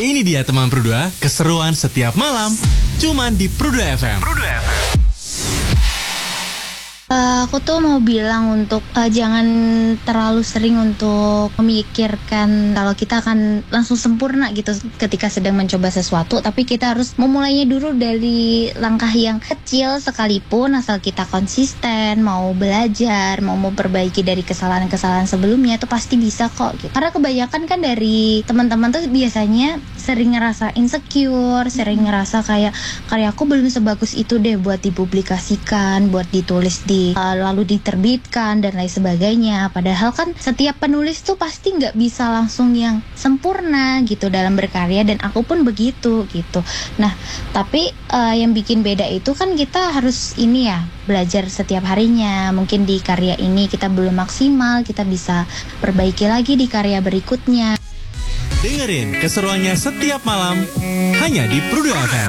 Ini dia teman Prudua, keseruan setiap malam, cuman di Prudua FM. Aku tuh mau bilang untuk jangan terlalu sering untuk memikirkan kalau kita akan langsung sempurna gitu ketika sedang mencoba sesuatu, tapi kita harus memulainya dulu dari langkah yang kecil sekalipun, asal kita konsisten, mau belajar, mau memperbaiki dari kesalahan-kesalahan sebelumnya, itu pasti bisa kok gitu. Karena kebanyakan kan dari teman-teman tuh biasanya sering ngerasa insecure, sering ngerasa kayak karyaku belum sebagus itu deh buat dipublikasikan, buat ditulis lalu diterbitkan dan lain sebagainya. Padahal kan setiap penulis tuh pasti nggak bisa langsung yang sempurna gitu dalam berkarya, dan aku pun begitu gitu. Nah, tapi yang bikin beda itu kan kita harus ini ya, belajar setiap harinya. Mungkin di karya ini kita belum maksimal, kita bisa perbaiki lagi di karya berikutnya. Dengerin keseruannya setiap malam hanya di Prudua FM.